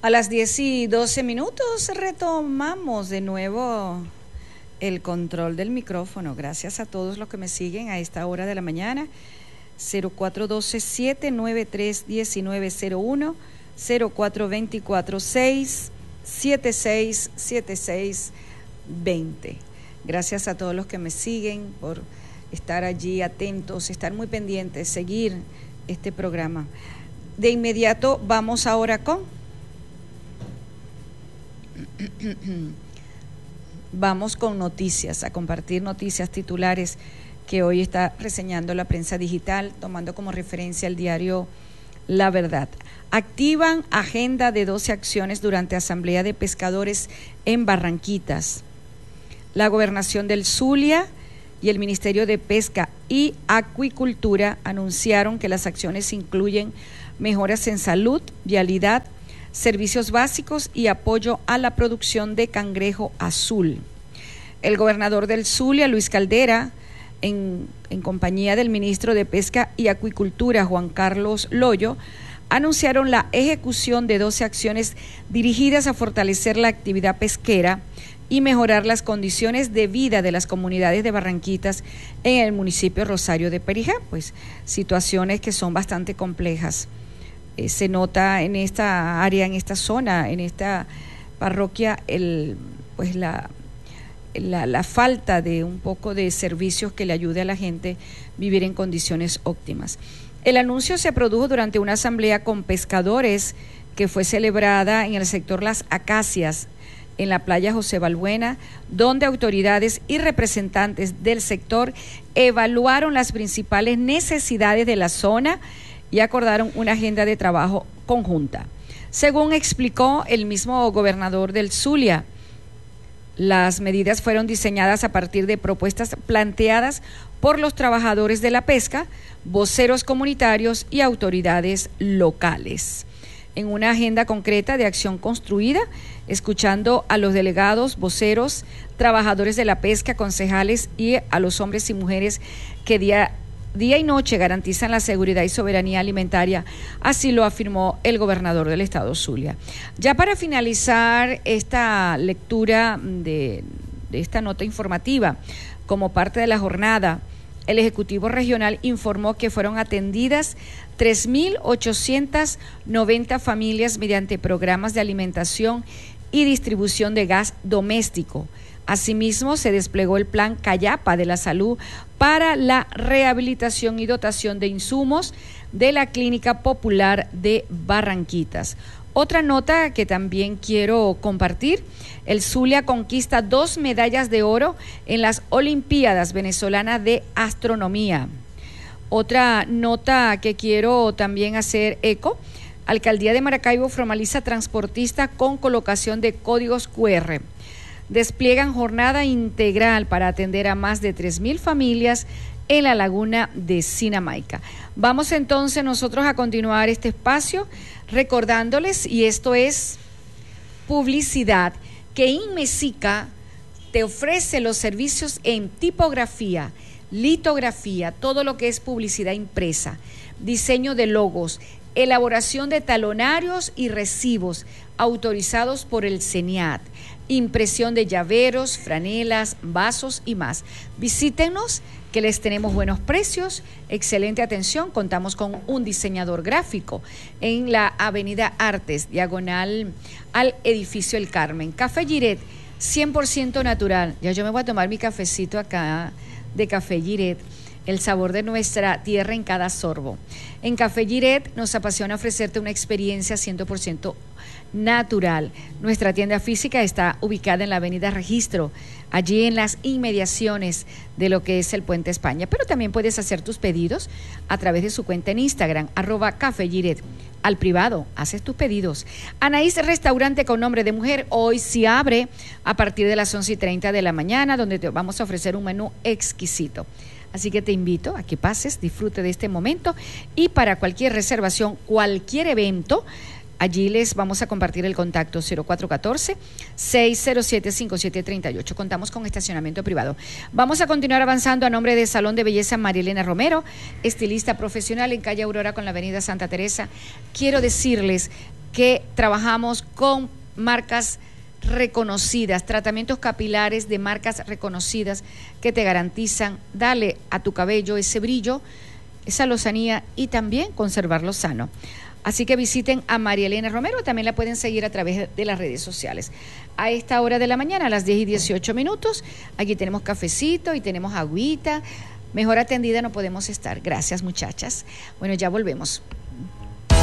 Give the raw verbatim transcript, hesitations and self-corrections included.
A las diez y doce minutos retomamos de nuevo el control del micrófono. Gracias a todos los que me siguen a esta hora de la mañana. cero cuatro uno dos, siete nueve tres, uno nueve cero uno, cero cuatro dos cuatro, seis siete seis, siete seis dos cero. Gracias a todos los que me siguen por estar allí atentos, estar muy pendientes, seguir este programa. De inmediato vamos ahora con... Vamos con noticias, a compartir noticias titulares que hoy está reseñando la prensa digital, tomando como referencia el diario La Verdad. Activan agenda de doce acciones durante Asamblea de Pescadores en Barranquitas. La Gobernación del Zulia y el Ministerio de Pesca y Acuicultura anunciaron que las acciones incluyen mejoras en salud, vialidad, servicios básicos y apoyo a la producción de cangrejo azul. El gobernador del Zulia, Luis Caldera, en, en compañía del ministro de Pesca y Acuicultura, Juan Carlos Loyo, anunciaron la ejecución de doce acciones dirigidas a fortalecer la actividad pesquera y mejorar las condiciones de vida de las comunidades de Barranquitas en el municipio Rosario de Perijá, pues situaciones que son bastante complejas. Eh, se nota en esta área, en esta zona, en esta parroquia, el, pues la, la, la falta de un poco de servicios que le ayude a la gente a vivir en condiciones óptimas. El anuncio se produjo durante una asamblea con pescadores que fue celebrada en el sector Las Acacias, en la playa José Balbuena, donde autoridades y representantes del sector evaluaron las principales necesidades de la zona y acordaron una agenda de trabajo conjunta. Según explicó el mismo gobernador del Zulia, las medidas fueron diseñadas a partir de propuestas planteadas por los trabajadores de la pesca, voceros comunitarios y autoridades locales. En una agenda concreta de acción construida, escuchando a los delegados, voceros, trabajadores de la pesca, concejales y a los hombres y mujeres que día Día y noche garantizan la seguridad y soberanía alimentaria, así lo afirmó el gobernador del estado Zulia. Ya para finalizar esta lectura de, de esta nota informativa, como parte de la jornada, el Ejecutivo Regional informó que fueron atendidas tres mil ochocientas noventa familias mediante programas de alimentación y distribución de gas doméstico. Asimismo, se desplegó el plan Cayapa de la Salud para la rehabilitación y dotación de insumos de la Clínica Popular de Barranquitas. Otra nota que también quiero compartir: el Zulia conquista dos medallas de oro en las Olimpiadas Venezolanas de Astronomía. Otra nota que quiero también hacer eco: Alcaldía de Maracaibo formaliza transportista con colocación de códigos cu erre. Despliegan jornada integral para atender a más de tres mil familias en la laguna de Sinamaica. Vamos entonces nosotros a continuar este espacio recordándoles, y esto es publicidad, que Inmesica te ofrece los servicios en tipografía, litografía, todo lo que es publicidad impresa, diseño de logos, elaboración de talonarios y recibos autorizados por el CENIAT, impresión de llaveros, franelas, vasos y más. Visítenos, que les tenemos buenos precios, excelente atención. Contamos con un diseñador gráfico en la avenida Artes, diagonal al edificio El Carmen. Café Giret, cien por ciento natural. Ya yo me voy a tomar mi cafecito acá de Café Giret, el sabor de nuestra tierra en cada sorbo. En Café Giret nos apasiona ofrecerte una experiencia cien por ciento natural. Nuestra tienda física está ubicada en la avenida Registro, allí en las inmediaciones de lo que es el Puente España, pero también puedes hacer tus pedidos a través de su cuenta en Instagram, arroba Café Giret. Al privado, haces tus pedidos. Anaís Restaurante con nombre de mujer, hoy sí abre a partir de las once y treinta de la mañana, donde te vamos a ofrecer un menú exquisito. Así que te invito a que pases, disfrute de este momento, y para cualquier reservación, cualquier evento, allí les vamos a compartir el contacto cero cuatro uno cuatro, seis cero siete, cinco siete tres ocho. Contamos con estacionamiento privado. Vamos a continuar avanzando a nombre de Salón de Belleza María Elena Romero, estilista profesional en calle Aurora con la avenida Santa Teresa. Quiero decirles que trabajamos con marcas reconocidas, tratamientos capilares de marcas reconocidas que te garantizan darle a tu cabello ese brillo, esa lozanía y también conservarlo sano. Así que visiten a María Elena Romero, también la pueden seguir a través de las redes sociales. A esta hora de la mañana, a las diez y dieciocho minutos, aquí tenemos cafecito y tenemos agüita. Mejor atendida no podemos estar. Gracias, muchachas. Bueno, ya volvemos.